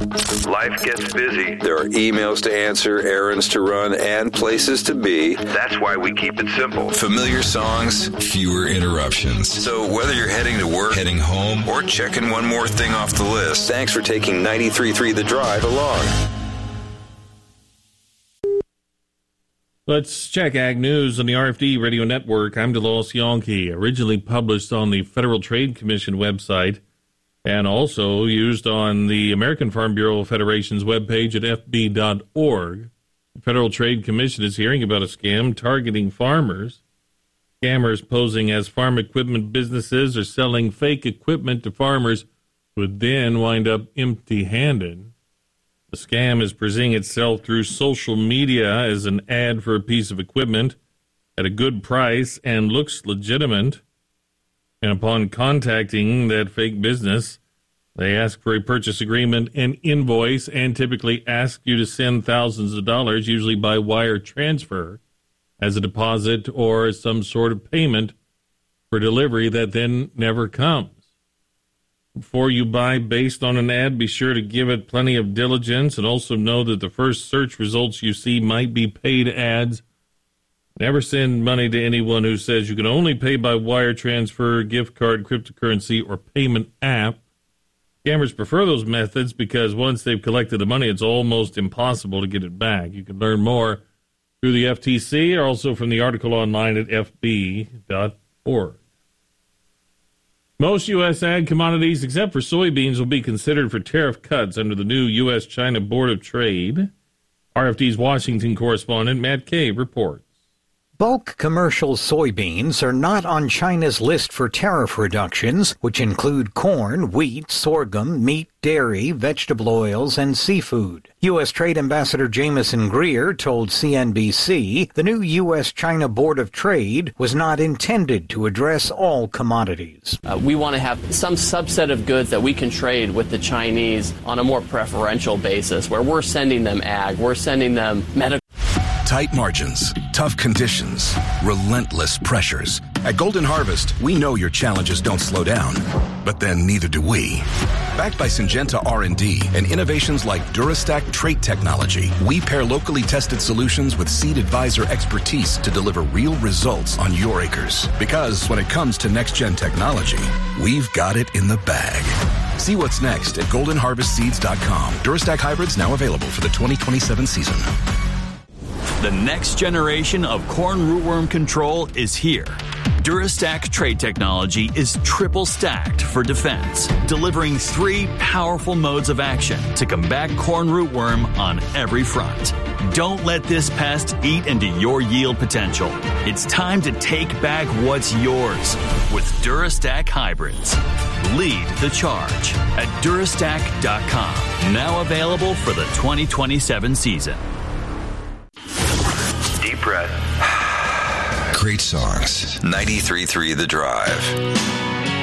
Life gets busy. There are emails to answer, errands to run, and places to be. That's why we keep it simple. Familiar songs, fewer interruptions. So whether you're heading to work, Heading home, or checking one more thing off the list, thanks for taking 93.3 The Drive along. Let's check Ag News on the RFD Radio Network. I'm DeLois Yonke, originally published on the Federal Trade Commission website and also used on the American Farm Bureau Federation's webpage at fb.org. The Federal Trade Commission is hearing about a scam targeting farmers. Scammers posing as farm equipment businesses are selling fake equipment to farmers who would then wind up empty-handed. The scam is presenting itself through social media as an ad for a piece of equipment at a good price and looks legitimate. And upon contacting that fake business, they ask for a purchase agreement and invoice and typically ask you to send thousands of dollars, usually by wire transfer, as a deposit or some sort of payment for delivery that then never comes. Before you buy based on an ad, be sure to give it plenty of diligence and also know that the first search results you see might be paid ads. Never send money to anyone who says you can only pay by wire transfer, gift card, cryptocurrency, or payment app. Scammers prefer those methods because once they've collected the money, it's almost impossible to get it back. You can learn more through the FTC or also from the article online at fb.org. Most U.S. ag commodities, except for soybeans, will be considered for tariff cuts under the new U.S.-China Board of Trade. RFD's Washington correspondent Matt Kay reports. Bulk commercial soybeans are not on China's list for tariff reductions, which include corn, wheat, sorghum, meat, dairy, vegetable oils, and seafood. U.S. Trade Ambassador Jameson Greer told CNBC the new U.S.-China Board of Trade was not intended to address all commodities. We want to have some subset of goods that we can trade with the Chinese on a more preferential basis, where we're sending them ag, we're sending them medical. Tight margins, tough conditions, relentless pressures. At Golden Harvest, we know your challenges don't slow down, but then neither do we. Backed by Syngenta R&D and innovations like Durastack trait technology, we pair locally tested solutions with Seed Advisor expertise to deliver real results on your acres. Because when it comes to next-gen technology, we've got it in the bag. See what's next at goldenharvestseeds.com. Durastack hybrids now available for the 2027 season. The next generation of corn rootworm control is here. Durastack trait technology is triple stacked for defense, delivering 3 powerful modes of action to combat corn rootworm on every front. Don't let this pest eat into your yield potential. It's time to take back what's yours with Durastack hybrids. Lead the charge at Durastack.com. Now available for the 2027 season. Deep breath. great songs. 93.3 The Drive.